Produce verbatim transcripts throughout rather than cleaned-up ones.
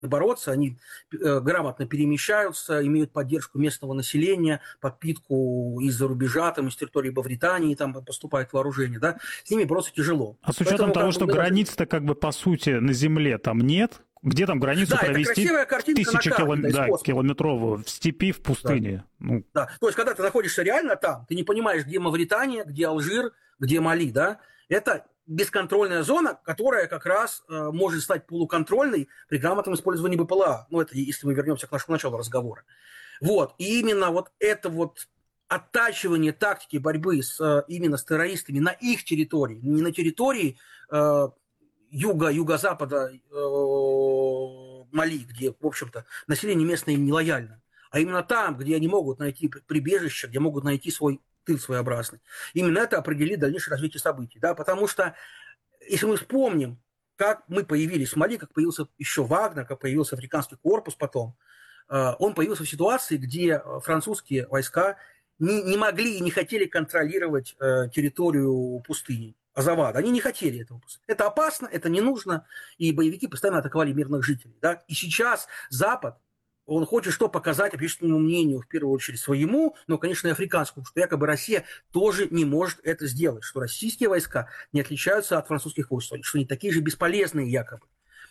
бороться, они э, грамотно перемещаются, имеют поддержку местного населения, подпитку из-за рубежа, там, из территории Мавритании, там поступает вооружение, да, с ними бороться тяжело. А с учетом Поэтому, того, что бы, границ-то как бы по сути на земле там нет, где там границу да, провести тысячи килом... да, километровую в степи, в пустыне? Да. Ну. Да. То есть, когда ты находишься реально там, ты не понимаешь, где Мавритания, где Алжир, где Мали, да, это бесконтрольная зона, которая как раз э, может стать полуконтрольной при грамотном использовании БПЛА. Ну, это если мы вернемся к нашему началу разговора. Вот. И именно вот это вот оттачивание тактики борьбы с, э, именно с террористами на их территории, не на территории э, юга, юго-запада э, Мали, где, в общем-то, население местное им не лояльно, а именно там, где они могут найти прибежище, где могут найти свой тыл своеобразный. Именно это определит дальнейшее развитие событий. Да? Потому что, если мы вспомним, как мы появились в Мали, как появился еще Вагнер, как появился африканский корпус потом, он появился в ситуации, где французские войска не, не могли и не хотели контролировать территорию пустыни Азавада. Они не хотели этого. Это опасно, это не нужно, и боевики постоянно атаковали мирных жителей. Да? И сейчас Запад, он хочет что показать общественному мнению, в первую очередь своему, но, конечно, и африканскому, что якобы Россия тоже не может это сделать, что российские войска не отличаются от французских войск, что они такие же бесполезные якобы.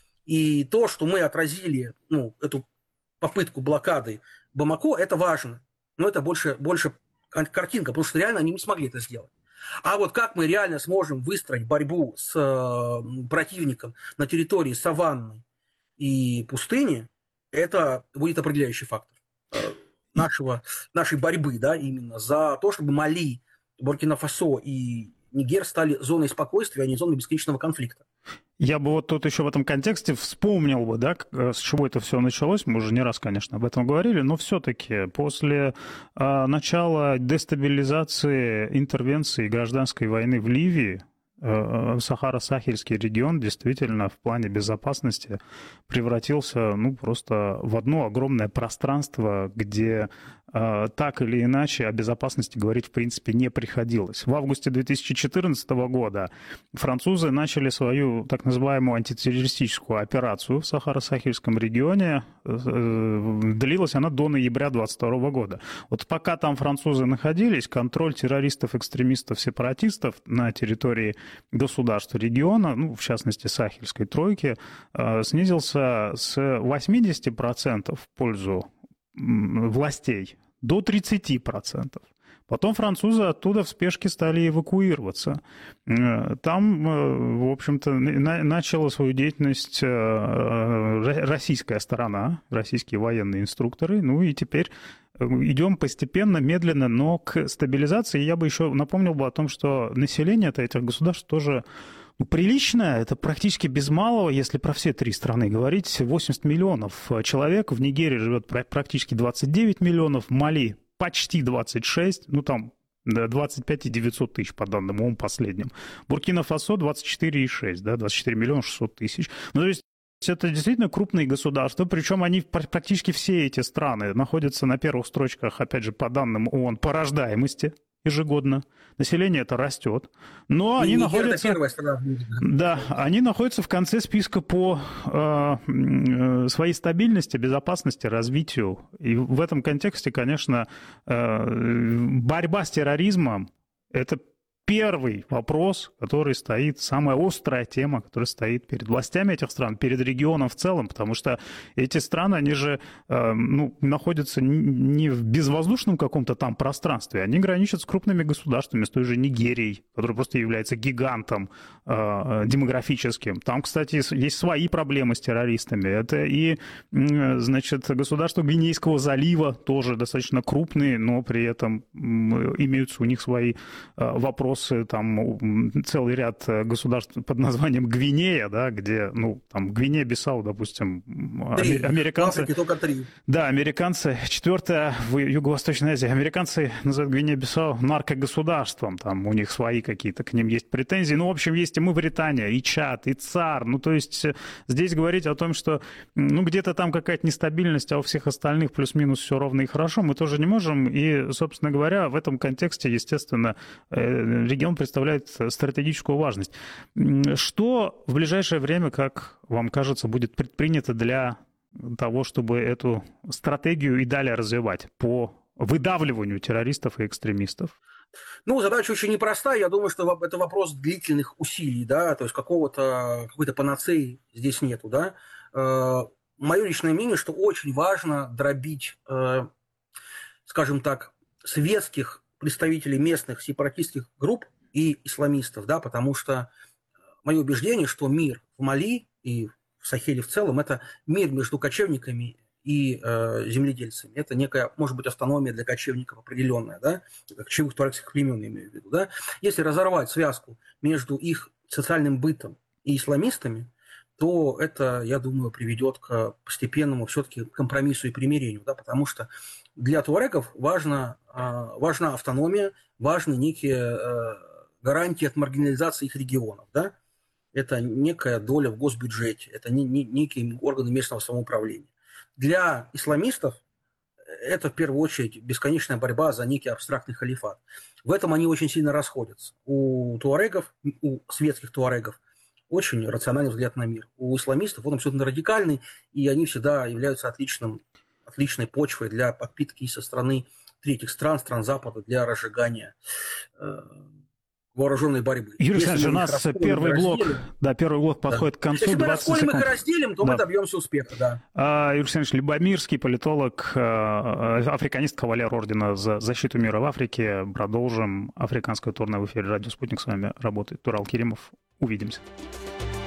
И то, что мы отразили ну, эту попытку блокады Бамако, это важно. Но это больше, больше картинка, потому что реально они не смогли это сделать. А вот как мы реально сможем выстроить борьбу с э, противником на территории саванны и пустыни, это будет определяющий фактор нашего, нашей борьбы, да, именно за то, чтобы Мали, Буркина-Фасо и Нигер стали зоной спокойствия, а не зоной бесконечного конфликта. Я бы вот тут еще в этом контексте вспомнил бы, да, с чего это все началось. Мы уже не раз, конечно, об этом говорили, но все-таки после а, начала дестабилизации, интервенции гражданской войны в Ливии, Сахаро-Сахельский регион действительно в плане безопасности превратился, ну, просто в одно огромное пространство, где э, так или иначе о безопасности говорить в принципе не приходилось. В августе две тысячи четырнадцатого года французы начали свою так называемую антитеррористическую операцию в Сахаро-Сахельском регионе. Э, длилась она до ноября две тысячи двадцать второго года. Вот пока там французы находились, контроль террористов, экстремистов, сепаратистов на территории государств региона, ну, в частности, Сахельской тройки, э, снизился с восьмидесяти процентов в пользу властей до тридцати процентов. Потом французы оттуда в спешке стали эвакуироваться. Там, в общем-то, начала свою деятельность российская сторона, российские военные инструкторы. Ну и теперь идем постепенно, медленно, но к стабилизации. Я бы еще напомнил бы о том, что население этих государств тоже приличное, это практически без малого, если про все три страны говорить, восемьдесят миллионов человек. В Нигерии живет практически двадцать девять миллионов, в Мали почти двадцать шесть, ну там двадцать пять и девятьсот тысяч по данным ООН последним. Буркина-Фасо двадцать четыре и шесть, да, двадцать четыре миллиона шестьсот тысяч. Ну, то есть это действительно крупные государства, причем они практически все эти страны находятся на первых строчках, опять же, по данным ООН, по рождаемости ежегодно. Население это растет, но и они находятся, да, они находятся в конце списка по э, своей стабильности, безопасности, развитию. И в этом контексте, конечно, э, борьба с терроризмом – это первый вопрос, который стоит, самая острая тема, которая стоит перед властями этих стран, перед регионом в целом, потому что эти страны, они же э, ну, находятся не в безвоздушном каком-то там пространстве, они граничат с крупными государствами, с той же Нигерией, которая просто является гигантом э, демографическим. Там, кстати, есть свои проблемы с террористами. Это и, э, значит, государство Гвинейского залива, тоже достаточно крупные, но при этом э, имеются у них свои э, вопросы. Там целый ряд государств под названием Гвинея, да, где, ну, там, Гвинея-Бисау, допустим, три. американцы... В только три. Да, американцы, четвертое в Юго-Восточной Азии. Американцы называют Гвинея-Бисау наркогосударством, там у них свои какие-то, к ним есть претензии. Ну, в общем, есть и Мавритания, и Чад, и ЦАР. Ну, то есть здесь говорить о том, что, ну, где-то там какая-то нестабильность, а у всех остальных плюс-минус все ровно и хорошо, мы тоже не можем. И, собственно говоря, в этом контексте, естественно, регион представляет стратегическую важность. Что в ближайшее время, как вам кажется, будет предпринято для того, чтобы эту стратегию и далее развивать по выдавливанию террористов и экстремистов? Ну, задача очень непростая. Я думаю, что это вопрос длительных усилий, да, то есть какого-то, какой-то панацеи здесь нету, да. Мое личное мнение, что очень важно дробить, скажем так, светских представителей местных сепаратистских групп и исламистов, да, потому что мое убеждение, что мир в Мали и в Сахеле в целом – это мир между кочевниками и э, земледельцами. Это некая, может быть, автономия для кочевников определенная, да, кочевых туарегских племен, я имею в виду, да. Если разорвать связку между их социальным бытом и исламистами, то это, я думаю, приведет к постепенному все-таки компромиссу и примирению, да, потому что для туарегов важна, э, важна автономия, важны некие э, гарантии от маргинализации их регионов, да. Это некая доля в госбюджете, это не, не, некие органы местного самоуправления. Для исламистов это в первую очередь бесконечная борьба за некий абстрактный халифат. В этом они очень сильно расходятся. У туарегов, у светских туарегов очень рациональный взгляд на мир. У исламистов он абсолютно радикальный, и они всегда являются отличным, отличной почвой для подпитки со стороны третьих стран, стран Запада, для разжигания э, вооруженной борьбы. Юрий Александрович, у нас первый блок, да, первый блок подходит да. к концу. Если мы расколем их и разделим, то да. мы добьемся успеха, да. А, Юрий Александрович Любомирский, политолог, африканист, кавалер ордена за защиту мира в Африке. Продолжим. Африканское турне в эфире «Радио Спутник». С вами работает Турал Керимов. Увидимся.